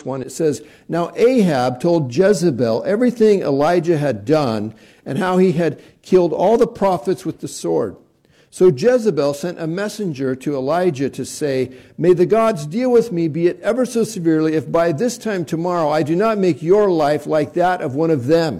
1, it says, "Now Ahab told Jezebel everything Elijah had done and how he had killed all the prophets with the sword. So Jezebel sent a messenger to Elijah to say, 'May the gods deal with me, be it ever so severely, if by this time tomorrow I do not make your life like that of one of them.'"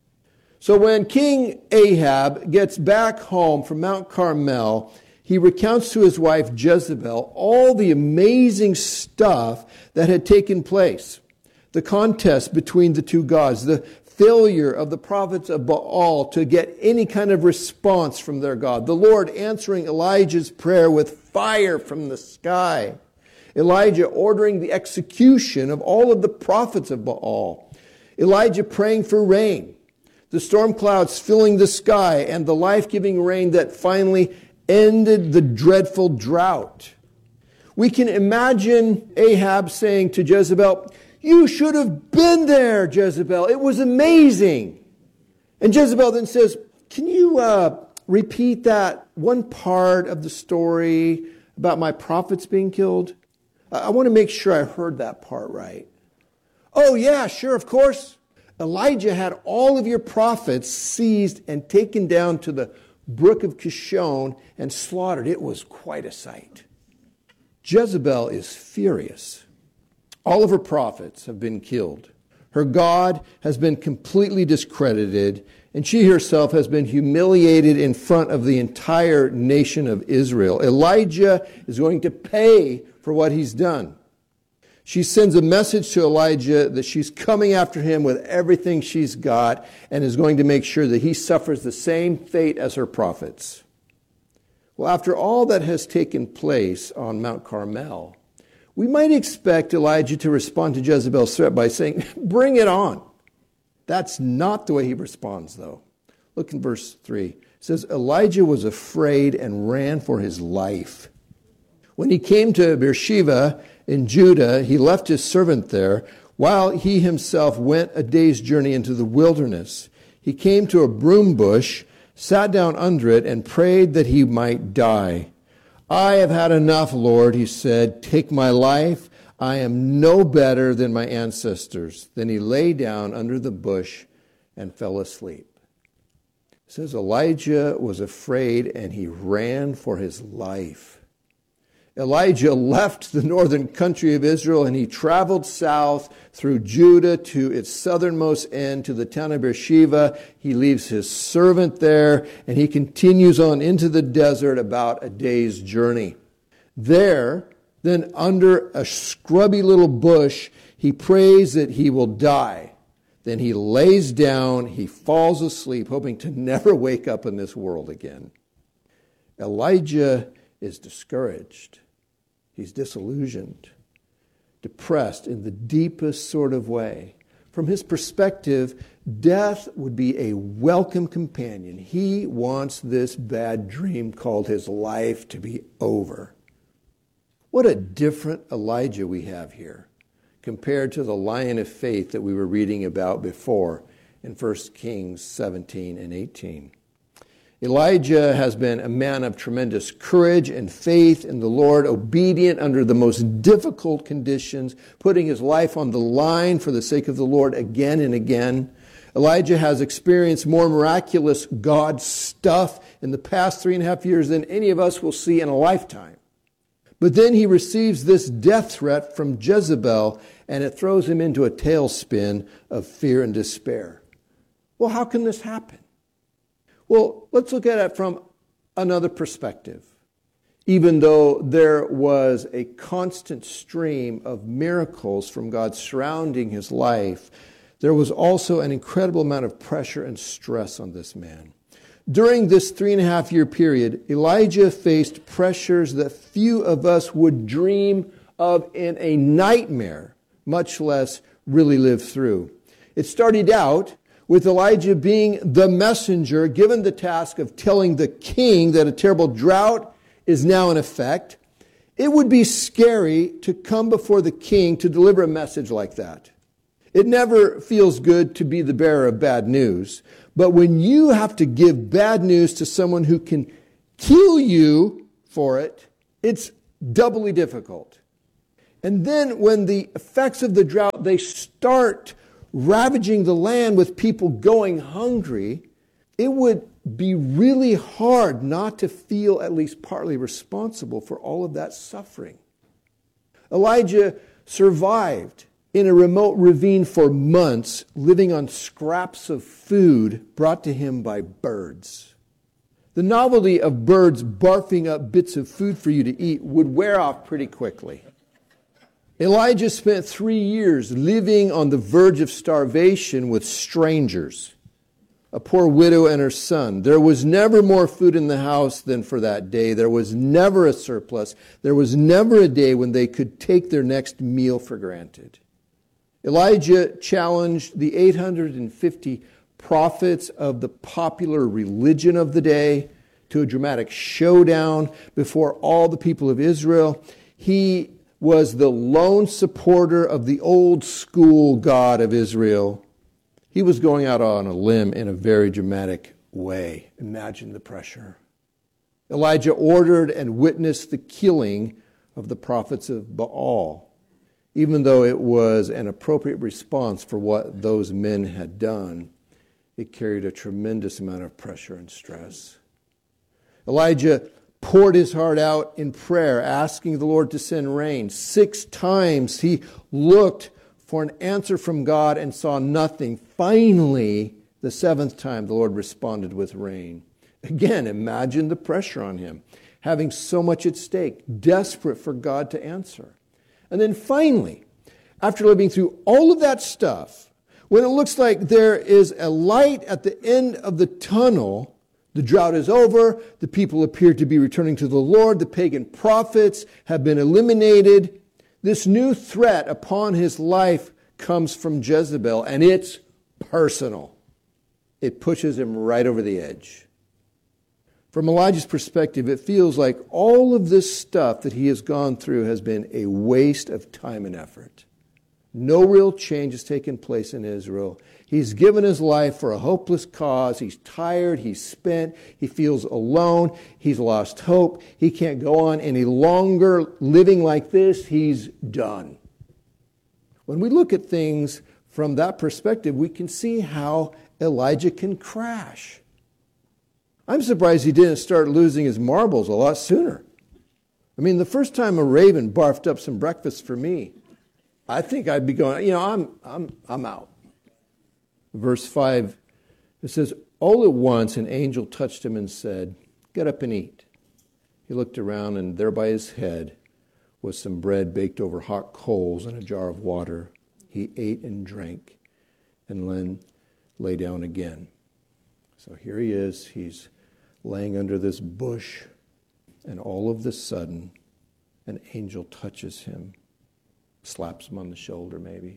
So when King Ahab gets back home from Mount Carmel, he recounts to his wife Jezebel all the amazing stuff that had taken place. The contest between the two gods, the failure of the prophets of Baal to get any kind of response from their God, the Lord answering Elijah's prayer with fire from the sky, Elijah ordering the execution of all of the prophets of Baal, Elijah praying for rain, the storm clouds filling the sky, and the life-giving rain that finally ended the dreadful drought. We can imagine Ahab saying to Jezebel, "You should have been there, Jezebel. It was amazing." And Jezebel then says, "Can you repeat that one part of the story about my prophets being killed? I want to make sure I heard that part right." "Oh, yeah, sure, of course. Elijah had all of your prophets seized and taken down to the brook of Kishon and slaughtered. It was quite a sight." Jezebel is furious. All of her prophets have been killed. Her God has been completely discredited, and she herself has been humiliated in front of the entire nation of Israel. Elijah is going to pay for what he's done. She sends a message to Elijah that she's coming after him with everything she's got and is going to make sure that he suffers the same fate as her prophets. Well, after all that has taken place on Mount Carmel, we might expect Elijah to respond to Jezebel's threat by saying, "Bring it on." That's not the way he responds, though. Look in verse 3. It says, "Elijah was afraid and ran for his life. When he came to Beersheba in Judah, he left his servant there, while he himself went a day's journey into the wilderness. He came to a broom bush, sat down under it, and prayed that he might die. 'I have had enough, Lord,' he said. 'Take my life. I am no better than my ancestors.' Then he lay down under the bush and fell asleep." It says Elijah was afraid and he ran for his life. Elijah left the northern country of Israel and he traveled south through Judah to its southernmost end, to the town of Beersheba. He leaves his servant there and he continues on into the desert about a day's journey. There, then under a scrubby little bush, he prays that he will die. Then he lays down, he falls asleep, hoping to never wake up in this world again. Elijah is discouraged. He's disillusioned, depressed in the deepest sort of way. From his perspective, death would be a welcome companion. He wants this bad dream called his life to be over. What a different Elijah we have here compared to the lion of faith that we were reading about before in 1 Kings 17 and 18. Elijah has been a man of tremendous courage and faith in the Lord, obedient under the most difficult conditions, putting his life on the line for the sake of the Lord again and again. Elijah has experienced more miraculous God stuff in the past 3.5 years than any of us will see in a lifetime. But then he receives this death threat from Jezebel, and it throws him into a tailspin of fear and despair. Well, how can this happen? Well, let's look at it from another perspective. Even though there was a constant stream of miracles from God surrounding his life, there was also an incredible amount of pressure and stress on this man. During this 3.5-year period, Elijah faced pressures that few of us would dream of in a nightmare, much less really live through. It started out with Elijah being the messenger given the task of telling the king that a terrible drought is now in effect. It would be scary to come before the king to deliver a message like that. It never feels good to be the bearer of bad news. But when you have to give bad news to someone who can kill you for it, it's doubly difficult. And then when the effects of the drought, they start ravaging the land with people going hungry, it would be really hard not to feel at least partly responsible for all of that suffering. Elijah survived in a remote ravine for months, living on scraps of food brought to him by birds. The novelty of birds barfing up bits of food for you to eat would wear off pretty quickly. Elijah spent 3 years living on the verge of starvation with strangers, a poor widow and her son. There was never more food in the house than for that day. There was never a surplus. There was never a day when they could take their next meal for granted. Elijah challenged the 850 prophets of the popular religion of the day to a dramatic showdown before all the people of Israel. He was the lone supporter of the old school God of Israel. He was going out on a limb in a very dramatic way. Imagine the pressure. Elijah ordered and witnessed the killing of the prophets of Baal, even though it was an appropriate response for what those men had done. It carried a tremendous amount of pressure and stress. Elijah poured his heart out in prayer, asking the Lord to send rain. 6 times he looked for an answer from God and saw nothing. Finally, the 7th time, the Lord responded with rain. Again, imagine the pressure on him, having so much at stake, desperate for God to answer. And then finally, after living through all of that stuff, when it looks like there is a light at the end of the tunnel, the drought is over, the people appear to be returning to the Lord, the pagan prophets have been eliminated, this new threat upon his life comes from Jezebel, and it's personal. It pushes him right over the edge. From Elijah's perspective, it feels like all of this stuff that he has gone through has been a waste of time and effort. No real change has taken place in Israel. He's given his life for a hopeless cause. He's tired. He's spent. He feels alone. He's lost hope. He can't go on any longer living like this. He's done. When we look at things from that perspective, we can see how Elijah can crash. I'm surprised he didn't start losing his marbles a lot sooner. I mean, the first time a raven barfed up some breakfast for me, I think I'd be going, I'm out. Verse 5, it says, all at once an angel touched him and said, get up and eat. He looked around, and there by his head was some bread baked over hot coals and a jar of water. He ate and drank, and then lay down again. So here he is. He's laying under this bush, and all of a sudden, an angel touches him, slaps him on the shoulder maybe.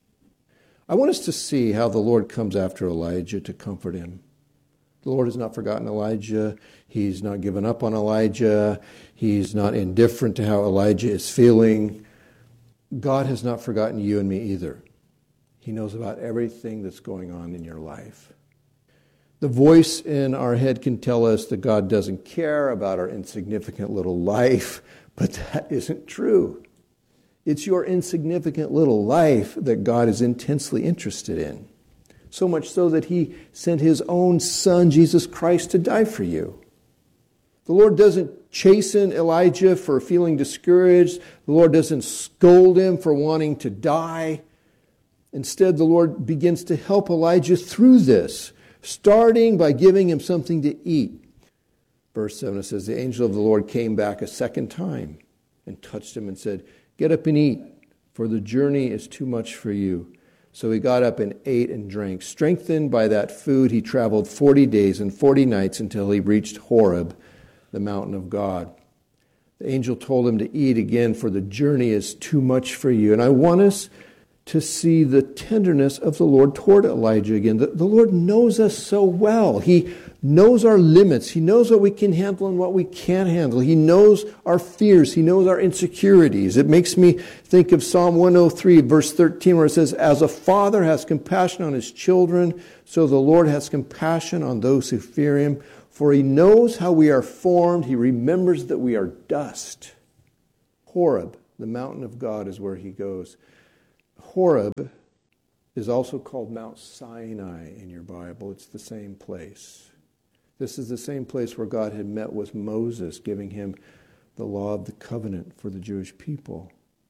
I want us to see how the Lord comes after Elijah to comfort him. The Lord has not forgotten Elijah. He's not given up on Elijah. He's not indifferent to how Elijah is feeling. God has not forgotten you and me either. He knows about everything that's going on in your life. The voice in our head can tell us that God doesn't care about our insignificant little life, but that isn't true. It's your insignificant little life that God is intensely interested in. So much so that he sent his own son, Jesus Christ, to die for you. The Lord doesn't chasten Elijah for feeling discouraged. The Lord doesn't scold him for wanting to die. Instead, the Lord begins to help Elijah through this, starting by giving him something to eat. Verse 7, it says, the angel of the Lord came back a second time and touched him and said, get up and eat, for the journey is too much for you. So he got up and ate and drank. Strengthened by that food, he traveled 40 days and 40 nights until he reached Horeb, the mountain of God. The angel told him to eat again, for the journey is too much for you. And I want us to see the tenderness of the Lord toward Elijah again. The Lord knows us so well. He knows our limits. He knows what we can handle and what we can't handle. He knows our fears. He knows our insecurities. It makes me think of Psalm 103, verse 13, where it says, as a father has compassion on his children, so the Lord has compassion on those who fear him. For he knows how we are formed. He remembers that we are dust. Horeb, The mountain of God is where he goes. Horeb is also called Mount Sinai in your Bible. It's the same place. This is the same place where God had met with Moses, giving him the law of the covenant for the Jewish people.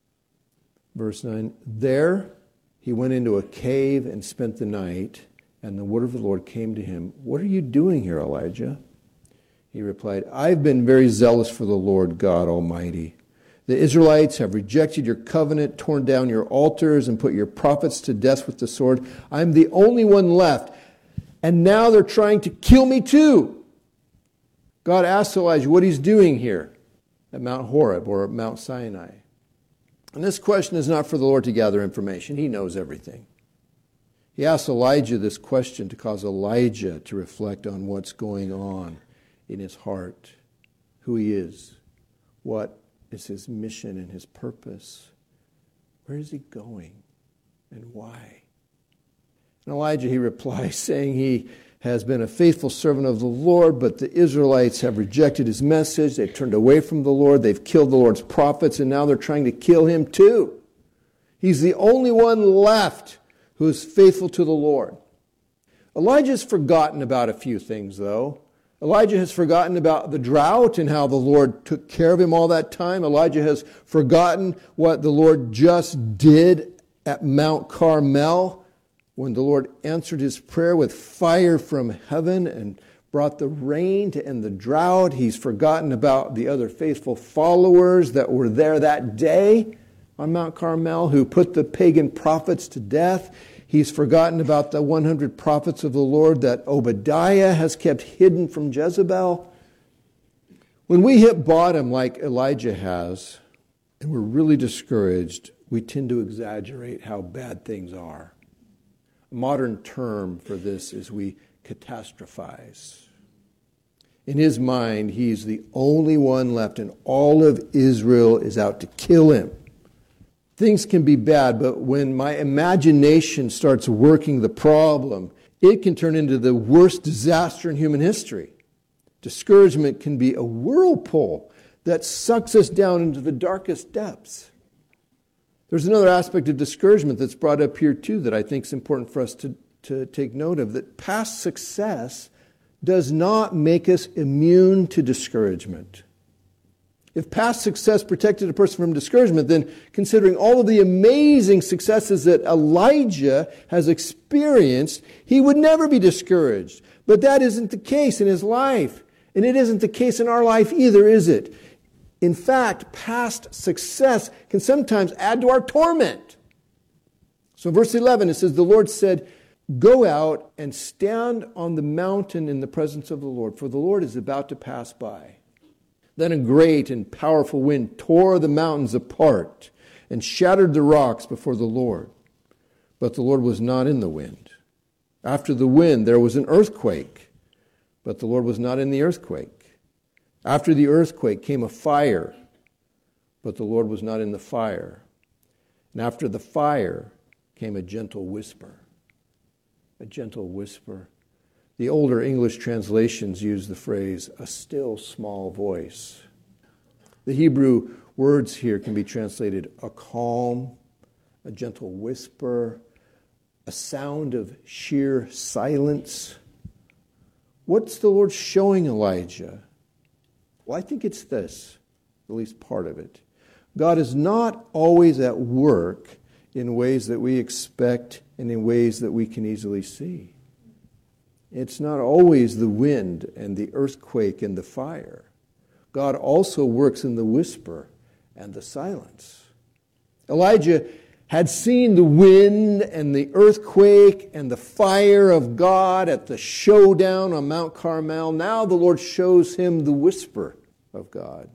Verse 9, there he went into a cave and spent the night, and the word of the Lord came to him. What are you doing here, Elijah? He replied, I've been very zealous for the Lord God Almighty. The Israelites have rejected your covenant, torn down your altars, and put your prophets to death with the sword. I'm the only one left, and now they're trying to kill me too. God asked Elijah what he's doing here at Mount Horeb or Mount Sinai. And this question is not for the Lord to gather information. He knows everything. He asked Elijah this question to cause Elijah to reflect on what's going on in his heart, who he is, what is his mission and his purpose. Where is he going and why? And Elijah, he replies, saying he has been a faithful servant of the Lord, but the Israelites have rejected his message. They've turned away from the Lord. They've killed the Lord's prophets, and now they're trying to kill him too. He's the only one left who is faithful to the Lord. Elijah's forgotten about a few things, though. Elijah has forgotten about the drought and how the Lord took care of him all that time. Elijah has forgotten what the Lord just did at Mount Carmel when the Lord answered his prayer with fire from heaven and brought the rain to end the drought. He's forgotten about the other faithful followers that were there that day on Mount Carmel who put the pagan prophets to death. He's forgotten about the 100 prophets of the Lord that Obadiah has kept hidden from Jezebel. When we hit bottom like Elijah has, and we're really discouraged, we tend to exaggerate how bad things are. A modern term for this is we catastrophize. In his mind, he's the only one left, and all of Israel is out to kill him. Things can be bad, but when my imagination starts working the problem, it can turn into the worst disaster in human history. Discouragement can be a whirlpool that sucks us down into the darkest depths. There's another aspect of discouragement that's brought up here too that I think is important for us to take note of, that past success does not make us immune to discouragement. If past success protected a person from discouragement, then considering all of the amazing successes that Elijah has experienced, he would never be discouraged. But that isn't the case in his life. And it isn't the case in our life either, is it? In fact, past success can sometimes add to our torment. So in verse 11, it says, the Lord said, go out and stand on the mountain in the presence of the Lord, for the Lord is about to pass by. Then a great and powerful wind tore the mountains apart and shattered the rocks before the Lord. But the Lord was not in the wind. After the wind, there was an earthquake, but the Lord was not in the earthquake. After the earthquake came a fire, but the Lord was not in the fire. And after the fire came a gentle whisper. A gentle whisper. The older English translations use the phrase, a still small voice. The Hebrew words here can be translated a calm, a gentle whisper, a sound of sheer silence. What's the Lord showing Elijah? Well, I think it's this, at least part of it. God is not always at work in ways that we expect and in ways that we can easily see. It's not always the wind and the earthquake and the fire. God also works in the whisper and the silence. Elijah had seen the wind and the earthquake and the fire of God at the showdown on Mount Carmel. Now the Lord shows him the whisper of God.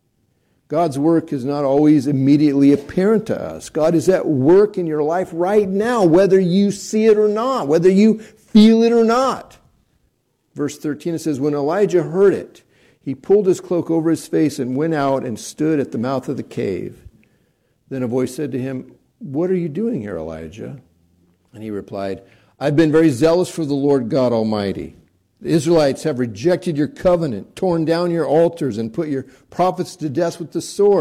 God's work is not always immediately apparent to us. God is at work in your life right now, whether you see it or not, whether you feel it or not. Verse 13, it says, when Elijah heard it, he pulled his cloak over his face and went out and stood at the mouth of the cave. Then a voice said to him, what are you doing here, Elijah? And he replied, I've been very zealous for the Lord God Almighty. The Israelites have rejected your covenant, torn down your altars, and put your prophets to death with the sword.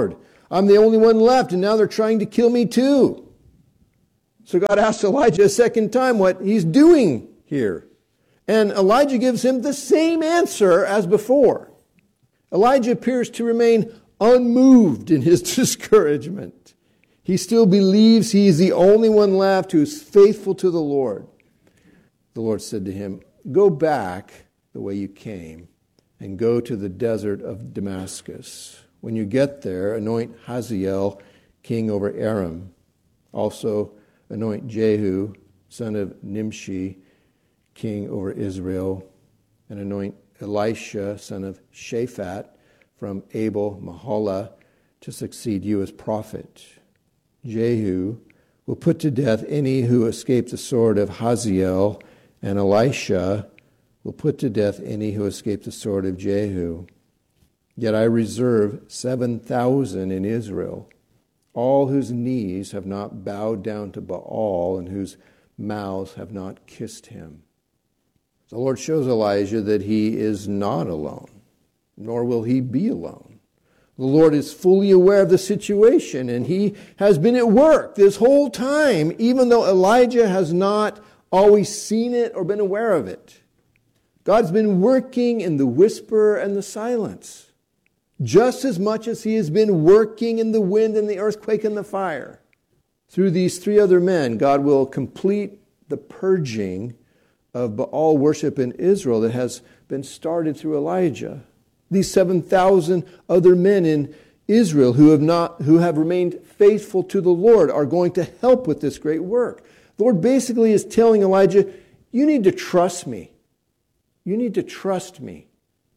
I'm the only one left, and now they're trying to kill me too. So God asks Elijah a second time what he's doing here. And Elijah gives him the same answer as before. Elijah appears to remain unmoved in his discouragement. He still believes he is the only one left who is faithful to the Lord. The Lord said to him, "Go back the way you came and go to the desert of Damascus. When you get there, anoint Hazael king over Aram. Also anoint Jehu, son of Nimshi, king over Israel, and anoint Elisha, son of Shaphat, from Abel Mahalah, to succeed you as prophet. Jehu will put to death any who escape the sword of Hazael, and Elisha will put to death any who escape the sword of Jehu. Yet I reserve 7,000 in Israel, all whose knees have not bowed down to Baal and whose mouths have not kissed him." The Lord shows Elijah that he is not alone, nor will he be alone. The Lord is fully aware of the situation, and he has been at work this whole time, even though Elijah has not always seen it or been aware of it. God's been working in the whisper and the silence, just as much as he has been working in the wind and the earthquake and the fire. Through these three other men, God will complete the purging of Baal worship in Israel that has been started through Elijah. These 7,000 other men in Israel who have remained faithful to the Lord are going to help with this great work. The Lord basically is telling Elijah, you need to trust me. You need to trust me.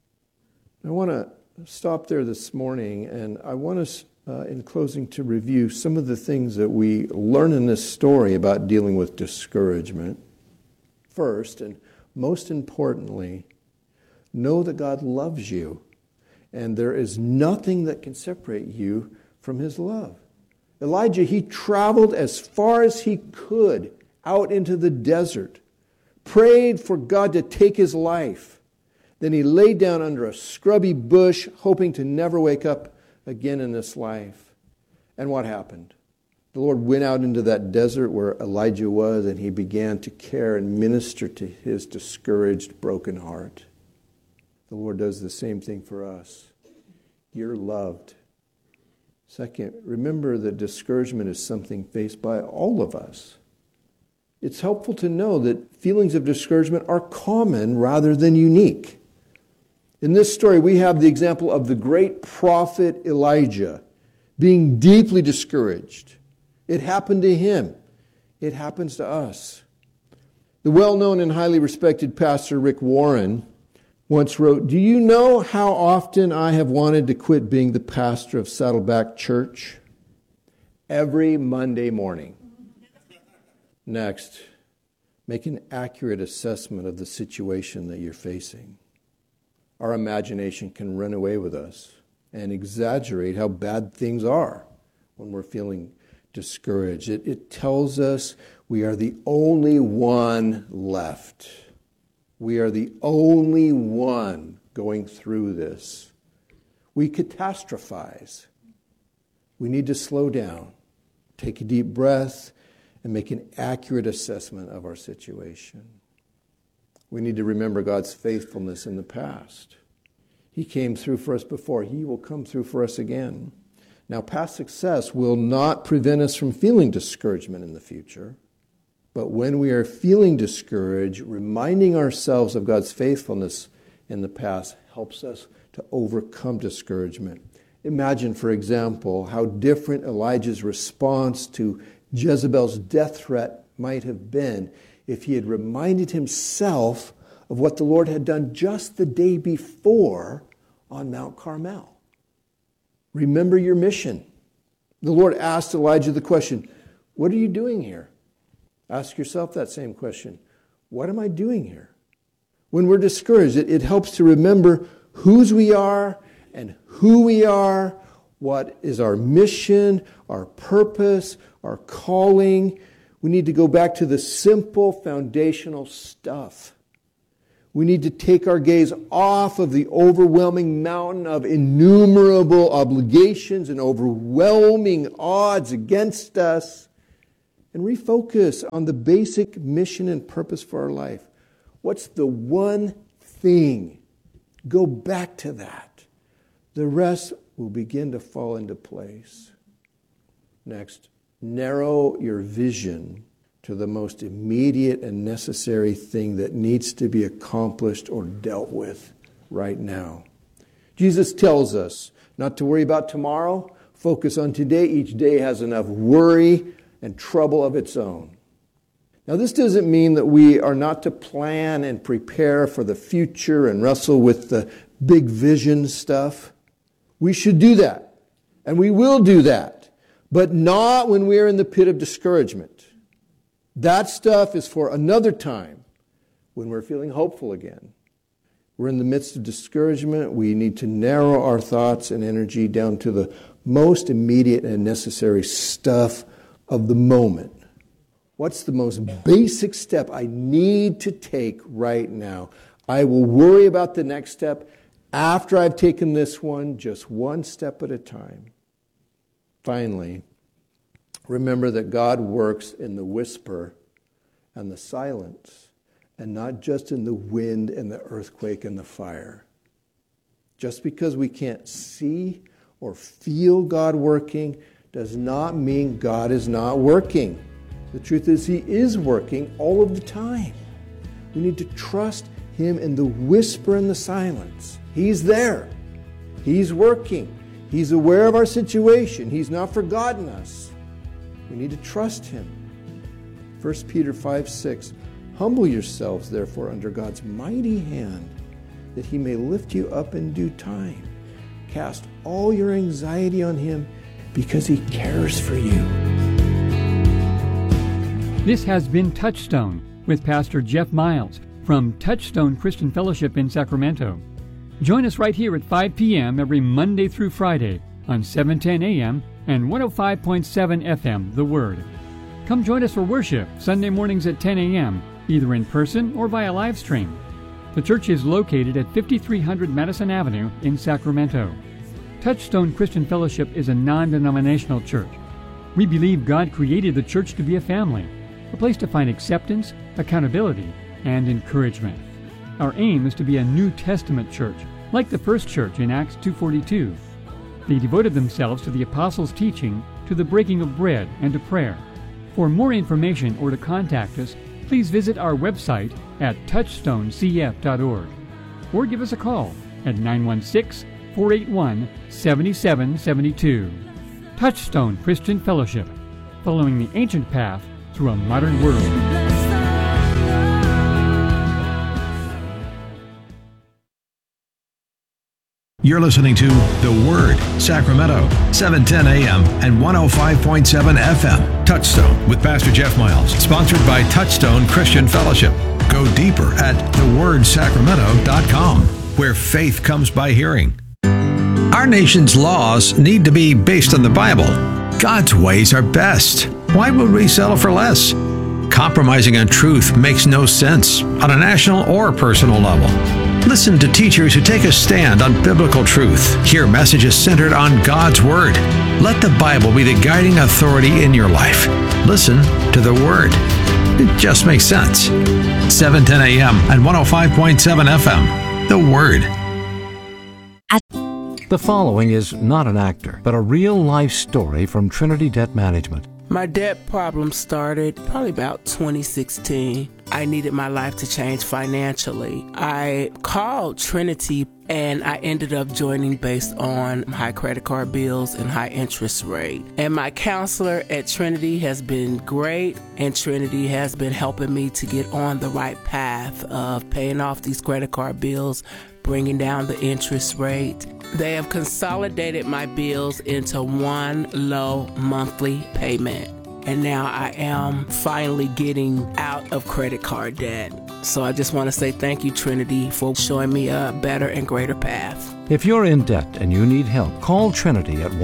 I want to stop there this morning, and I want us, in closing, to review some of the things that we learn in this story about dealing with discouragement. First, and most importantly, know that God loves you, and there is nothing that can separate you from his love. Elijah, he traveled as far as he could out into the desert, prayed for God to take his life. Then he laid down under a scrubby bush, hoping to never wake up again in this life. And what happened? The Lord went out into that desert where Elijah was, and he began to care and minister to his discouraged, broken heart. The Lord does the same thing for us. You're loved. Second, remember that discouragement is something faced by all of us. It's helpful to know that feelings of discouragement are common rather than unique. In this story, we have the example of the great prophet Elijah being deeply discouraged. It happened to him. It happens to us. The well-known and highly respected pastor Rick Warren once wrote, "Do you know how often I have wanted to quit being the pastor of Saddleback Church? Every Monday morning." Next, make an accurate assessment of the situation that you're facing. Our imagination can run away with us and exaggerate how bad things are when we're feeling discouraged. It tells us we are the only one left. We are the only one going through this. We catastrophize. We need to slow down, take a deep breath, and make an accurate assessment of our situation. We need to remember God's faithfulness in the past. He came through for us before. He will come through for us again. Now, past success will not prevent us from feeling discouragement in the future. But when we are feeling discouraged, reminding ourselves of God's faithfulness in the past helps us to overcome discouragement. Imagine, for example, how different Elijah's response to Jezebel's death threat might have been if he had reminded himself of what the Lord had done just the day before on Mount Carmel. Remember your mission. The Lord asked Elijah the question, "What are you doing here?" Ask yourself that same question. What am I doing here? When we're discouraged, it helps to remember whose we are and who we are, what is our mission, our purpose, our calling. We need to go back to the simple foundational stuff. We need to take our gaze off of the overwhelming mountain of innumerable obligations and overwhelming odds against us and refocus on the basic mission and purpose for our life. What's the one thing? Go back to that. The rest will begin to fall into place. Next, narrow your vision to the most immediate and necessary thing that needs to be accomplished or dealt with right now. Jesus tells us not to worry about tomorrow. Focus on today. Each day has enough worry and trouble of its own. Now, this doesn't mean that we are not to plan and prepare for the future and wrestle with the big vision stuff. We should do that, and we will do that, but not when we're in the pit of discouragement. That stuff is for another time when we're feeling hopeful again. We're in the midst of discouragement. We need to narrow our thoughts and energy down to the most immediate and necessary stuff of the moment. What's the most basic step I need to take right now? I will worry about the next step after I've taken this one, just one step at a time. Finally, remember that God works in the whisper and the silence, and not just in the wind and the earthquake and the fire. Just because we can't see or feel God working does not mean God is not working. The truth is, He is working all of the time. We need to trust Him in the whisper and the silence. He's there. He's working. He's aware of our situation. He's not forgotten us. We need to trust Him. 1 Peter 5:6, humble yourselves, therefore, under God's mighty hand, that He may lift you up in due time. Cast all your anxiety on Him, because He cares for you. This has been Touchstone with Pastor Jeff Miles from Touchstone Christian Fellowship in Sacramento. Join us right here at 5 p.m. every Monday through Friday on 710 a.m. and 105.7 FM, The Word. Come join us for worship Sunday mornings at 10 a.m., either in person or via live stream. The church is located at 5300 Madison Avenue in Sacramento. Touchstone Christian Fellowship is a non-denominational church. We believe God created the church to be a family, a place to find acceptance, accountability, and encouragement. Our aim is to be a New Testament church, like the first church in Acts 2:42. They devoted themselves to the apostles' teaching, to the breaking of bread, and to prayer. For more information or to contact us, please visit our website at touchstonecf.org or give us a call at 916-481-7772. Touchstone Christian Fellowship, following the ancient path through a modern world. You're listening to The Word, Sacramento, 710 a.m. and 105.7 FM. Touchstone with Pastor Jeff Miles, sponsored by Touchstone Christian Fellowship. Go deeper at thewordsacramento.com, where faith comes by hearing. Our nation's laws need to be based on the Bible. God's ways are best. Why would we settle for less? Compromising on truth makes no sense on a national or personal level. Listen to teachers who take a stand on biblical truth. Hear messages centered on God's Word. Let the Bible be the guiding authority in your life. Listen to the Word. It just makes sense. 710 a.m. and 105.7 FM. The Word. The following is not an actor, but a real-life story from Trinity Debt Management. My debt problem started probably about 2016. I needed my life to change financially. I called Trinity and I ended up joining based on high credit card bills and high interest rate. And my counselor at Trinity has been great, and Trinity has been helping me to get on the right path of paying off these credit card bills, bringing down the interest rate. They have consolidated my bills into one low monthly payment. And now I am finally getting out of credit card debt. So I just want to say thank you, Trinity, for showing me a better and greater path. If you're in debt and you need help, call Trinity at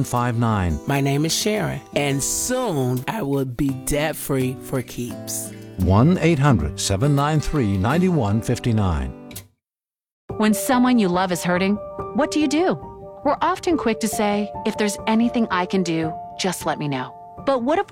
1-800-793-9159. My name is Sharon, and soon I will be debt-free for keeps. 1-800-793-9159. When someone you love is hurting, what do? We're often quick to say, if there's anything I can do, just let me know. But what if